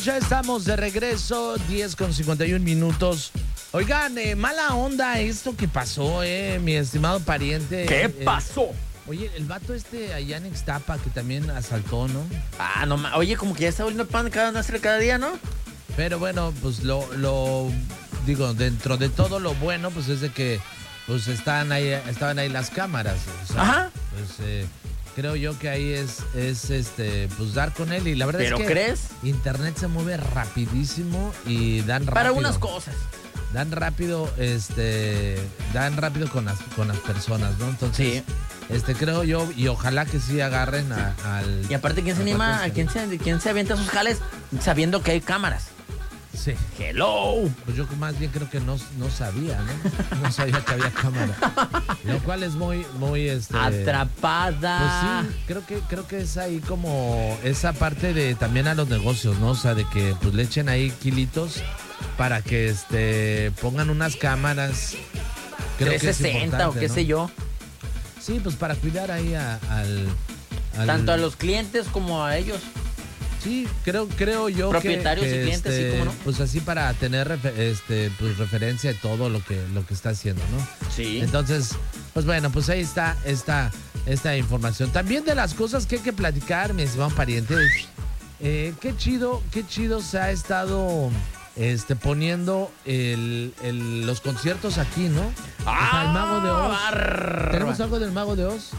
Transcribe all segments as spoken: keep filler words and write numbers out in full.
Ya estamos de regreso, diez con cincuenta y un minutos. Oigan, eh, mala onda esto que pasó, eh, mi estimado pariente. ¿Qué eh, pasó? Oye, el vato este allá en Ixtapa que también asaltó, ¿no? Ah, no, ma- oye, como que ya está volviendo pan cada nacer cada día, ¿no? Pero bueno, pues lo, lo digo, dentro de todo lo bueno, pues es de que pues están ahí, estaban ahí las cámaras. O sea, Ajá. Pues eh, creo yo que ahí es, es este, pues dar con él. Y la verdad ¿Pero es que crees? internet se mueve rapidísimo y dan rápido. Para unas cosas. Dan rápido, este, dan rápido con las, con las personas, ¿no? Entonces, Sí. este, creo yo, y ojalá que sí agarren a- al... Y aparte, ¿quién se al anima? vato ¿A este. quién se, quién se avienta sus jales sabiendo que hay cámaras? Sí. ¡Hello! Pues yo más bien creo que no, no sabía, ¿no? No sabía que había cámara. Lo cual es muy, muy, este... Atrapada. Pues sí, creo que, creo que es ahí como esa parte de también a los negocios, ¿no? O sea, de que pues le echen ahí kilitos para que este pongan unas cámaras. Creo que es trescientos sesenta o qué importante, ¿no? sé yo. Sí, pues para cuidar ahí a- al, al- Tanto a los clientes como a ellos. Sí, creo, creo yo que- Propietarios que, y clientes, este, sí, cómo no. pues así para tener refe- este, pues referencia de todo lo que, lo que está haciendo, ¿no? Sí. Entonces, pues bueno, pues ahí está esta, esta información. También de las cosas que hay que platicar, mi estimado pariente. Eh, qué chido, qué chido se ha estado este, poniendo el, el- los conciertos aquí, ¿no? O sea, el Mago de Oz. Bárbaro. ¿Tenemos algo del Mago de Oz?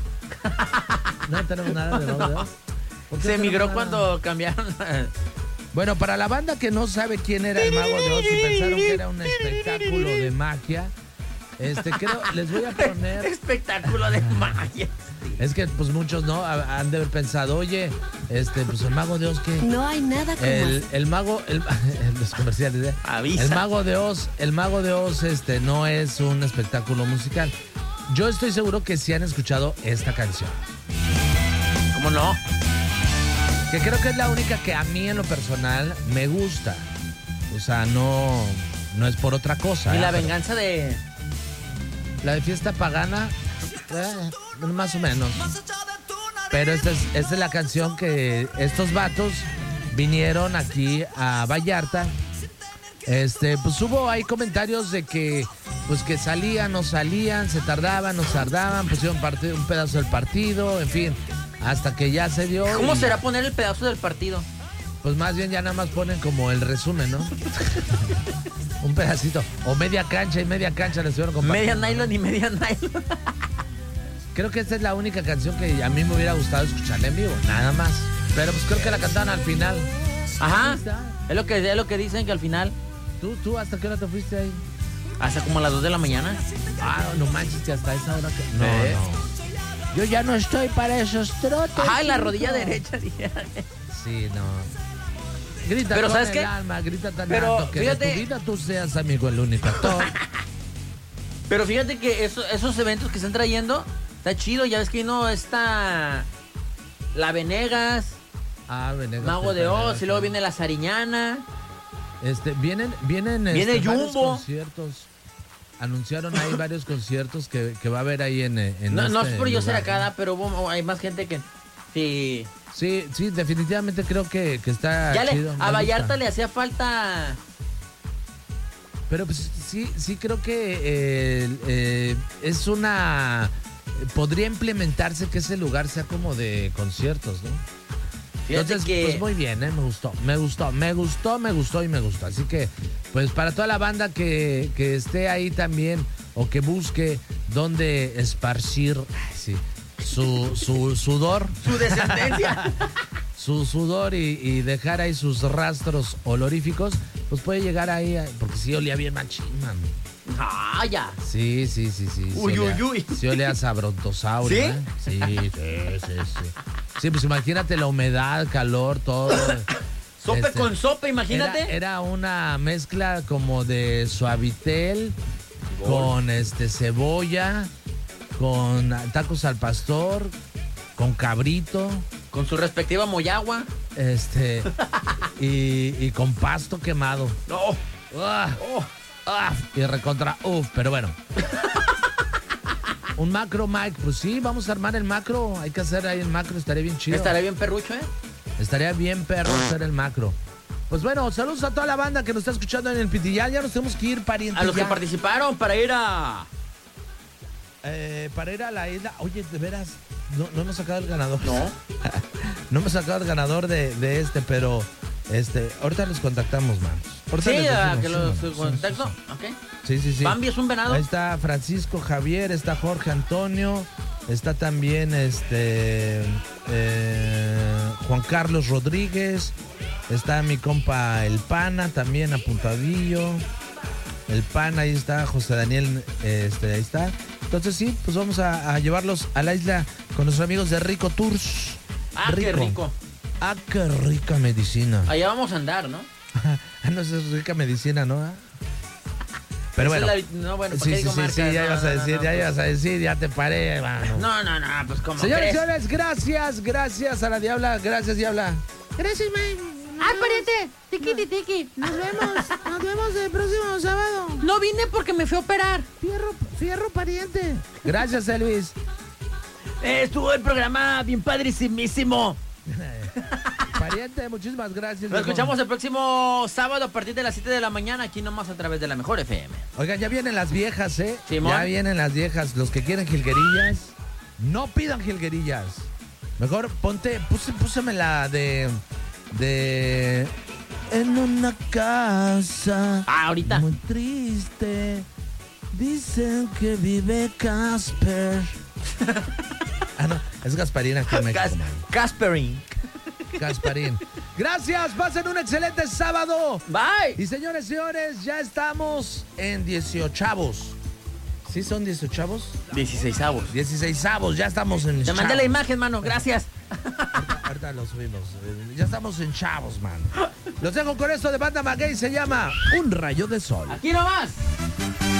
No tenemos nada del Mago de Oz. ¿Por qué Se no migró tenemos nada? cuando cambiaron. Bueno, para la banda que no sabe quién era el Mago de Oz y pensaron que era un espectáculo de magia, este, creo, les voy a poner... Espectáculo de magia. Es que, pues, muchos, ¿no? Ha- Han de haber pensado, oye, este, pues, el Mago de Oz, ¿qué? No hay nada como El, hacer- el mago, el, los comerciales, ¿eh? Avisa. El Mago de Oz, el Mago de Oz, este, no es un espectáculo musical. Yo estoy seguro que sí han escuchado esta canción. ¿Cómo no? Que creo que es la única que a mí en lo personal me gusta. O sea, no, no es por otra cosa. Y ¿eh? la Pero venganza de. la de Fiesta Pagana, eh, más o menos. Pero esta es, esta es la canción que estos vatos vinieron aquí a Vallarta. Este, pues hubo ahí comentarios de que, pues que salían, no salían, se tardaban, no tardaban, pusieron parte, un pedazo del partido, en fin, hasta que ya se dio. ¿Cómo y, será poner el pedazo del partido? Pues más bien ya nada más ponen como el resumen, ¿no? Un pedacito. O media cancha y media cancha le estuvieron compartiendo. Media nylon y media nylon. Creo que esta es la única canción que a mí me hubiera gustado escucharla en vivo, nada más. Pero pues creo que la cantaron al final. Ajá. Ahí está. Es lo que, es lo que dicen que al final, ¿Tú, tú, hasta qué hora te fuiste ahí? hasta como a las dos de la mañana. Ah, no manches, que hasta esa hora que... No, ¿Eh? no. Yo ya no estoy para esos trotes. Ajá, en la hijo. rodilla derecha. dije. Sí, no. Grita Pero con ¿sabes el qué? alma, grita tan Pero, alto que fíjate- de tu vida tú seas amigo el único actor. Pero fíjate que eso- esos eventos que están trayendo, está chido. Ya ves que vino esta. La Venegas, Ah, Venegas. Mago de Venegas, Oz, y luego sí. viene la Sariñana. Este, vienen, vienen Viene este, varios Jumbo. conciertos. Anunciaron ahí varios conciertos que, que va a haber ahí en, en No, no este es por yo ser lugar, acá, ¿no? pero hubo- hay más gente que. Sí. Sí, sí, definitivamente creo que, que está Ya le, chido. me a Vallarta gusta. le hacía falta. Pero pues sí, sí creo que eh, eh, es una... Podría implementarse que ese lugar sea como de conciertos, ¿no? Fíjate Entonces, que. pues muy bien, ¿eh? Me gustó, me gustó, me gustó, me gustó y me gustó. Así que, pues para toda la banda que, que esté ahí también o que busque dónde esparcir ay, sí, su, su sudor, Su descendencia. su sudor y, y dejar ahí sus rastros oloríficos, pues puede llegar ahí, a- porque sí olía bien machín, man. Ah, ya. Sí, sí, sí, sí. sí Uy, olía- uy, uy. Sí olía sabrontosaurio, ¿Sí? ¿eh? Sí, sí, sí, sí. Sí, pues imagínate la humedad, calor, todo. Sope Este, con sopa, imagínate. Era, era una mezcla como de suavitel con este cebolla, con tacos al pastor, con cabrito, Con su respectiva moyagua. este y, y con pasto quemado. No. ¡Ah! Oh. ¡Ah! Y recontra, uf, pero bueno. Un macro, Mike, pues sí, vamos a armar el macro. Hay que hacer ahí el macro, estaría bien chido. Estaría bien perrucho, ¿eh? Estaría bien perro hacer el macro. Pues bueno, saludos a toda la banda que nos está escuchando en el Pitillal. Ya nos tenemos que ir, pariente. A los ya. que participaron para ir a... Eh, para ir a la isla. Oye, de veras, no, no hemos sacado el ganador. No. No hemos sacado el ganador de, de este, pero este, ahorita los contactamos, manos. Ahorita Sí, les a decimos, que sí, los manos, contacto. sí, sí, Ok. sí, sí, sí. Bambi es un venado. Ahí está Francisco Javier, está Jorge Antonio, está también este eh, Juan Carlos Rodríguez, está mi compa El Pana, también apuntadillo. El Pana, ahí está, José Daniel, este, ahí está. Entonces sí, pues vamos a, a llevarlos a la isla con nuestros amigos de Rico Tours. Ah, rico. Qué rico. Ah, qué rica medicina. Allá vamos a andar, ¿no? Ah, no, es rica medicina, ¿no? Pero bueno. La, no, bueno, sí, sí, sí, marcas? sí, ya no, ibas no, a decir, no, ya no, ibas pues, a decir, ya te paré, mano. No, no, no, pues como Señores y crees. señores, gracias, gracias a la Diabla, gracias, Diabla. Gracias, May. ¡Ay, pariente! Tiki, tiki. Nos vemos. Nos vemos el próximo sábado. No vine porque me fui a operar. Fierro, fierro, pariente. Gracias, Elvis. Eh, estuvo el programa bien padrísimísimo. Pariente, muchísimas gracias. Nos viejo. escuchamos el próximo sábado a partir de las siete de la mañana, aquí nomás a través de la Mejor F M. Oigan, ya vienen las viejas, ¿eh? Simón. Ya vienen las viejas. Los que quieren jilguerillas, no pidan jilguerillas. Mejor ponte, puse, púseme la de... De... En una casa... Ah, ahorita. Muy triste. Dicen que vive Casper. Ah, no, es Gasparín aquí en México, Cas- man. Casperín. Gasparín. Gracias, pasen un excelente sábado. Bye. Y señores, señores, ya estamos en dieciocho. ¿Sí son dieciocho? dieciseisavos. dieciséis, ya estamos en Te chavos. mandé la imagen, mano. Gracias. Ahorita, ahorita lo subimos. Eh, Ya estamos en chavos, man. Los dejo con esto de Banda Maguey, se llama Un Rayo de Sol. Aquí nomás.